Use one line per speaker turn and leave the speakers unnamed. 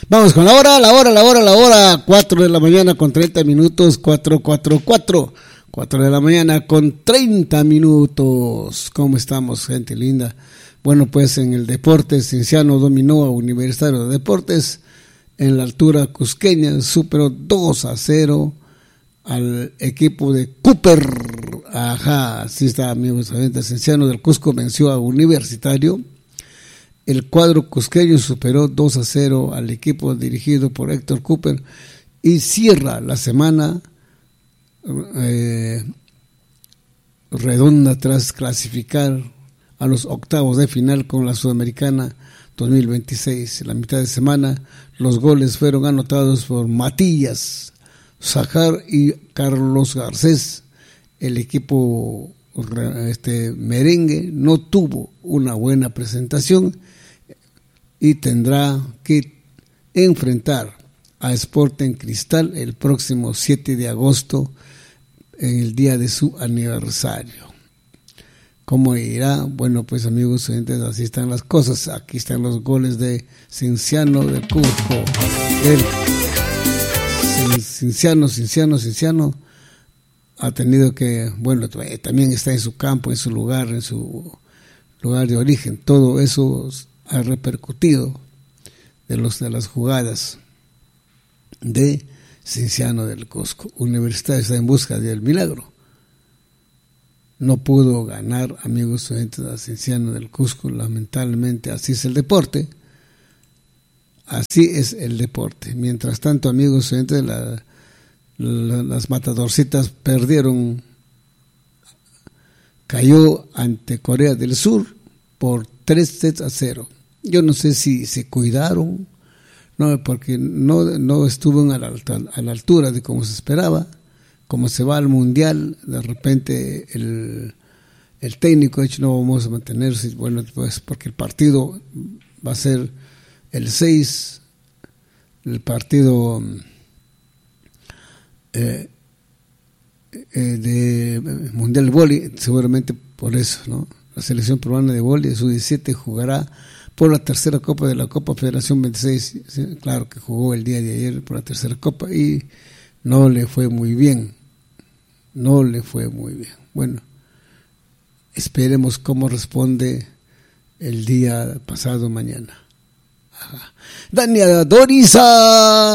Vamos con la hora, 4 de la mañana con 30 minutos, 4 de la mañana con 30 minutos. ¿Cómo estamos, gente linda? Bueno, pues en el deporte, Cienciano dominó a Universitario de Deportes en la altura cusqueña, superó 2-0 al equipo de Cooper. Ajá, así está, amigos. Cienciano del Cusco venció a Universitario. El cuadro cusqueño superó 2-0 al equipo dirigido por Héctor Cooper y cierra la semana redonda tras clasificar a los octavos de final con la Sudamericana 2026. En la mitad de semana los goles fueron anotados por Matías Sajar y Carlos Garcés. El equipo merengue no tuvo una buena presentación y tendrá que enfrentar a Sporting Cristal el próximo 7 de agosto en el día de su aniversario. ¿Cómo irá? Bueno, pues amigos, así están las cosas. Aquí están los goles de Cienciano del Cusco. Cienciano ha tenido que, bueno, también está en su campo, en su lugar de origen. Todo eso ha repercutido de las jugadas de Cienciano del Cusco. Universidad está en busca del milagro. No pudo ganar, amigos oyentes, a Cienciano del Cusco. Lamentablemente, así es el deporte. Así es el deporte. Mientras tanto, amigos oyentes, las matadorcitas perdieron. Cayó ante Corea del Sur por 3-0. Yo no sé si se cuidaron, no, porque no estuvo a la altura de como se esperaba. Como se va al mundial, de repente el técnico ha dicho no vamos a mantenerse, bueno, pues porque el partido va a ser el 6, el partido de mundial de vóley, seguramente por eso, ¿no? La selección peruana de vóley de sub-17 jugará por la tercera copa de la Copa Federación 26, claro que jugó el día de ayer por la tercera copa y no le fue muy bien. Bueno, esperemos cómo responde el día pasado mañana. Ajá. Dania Dorisa.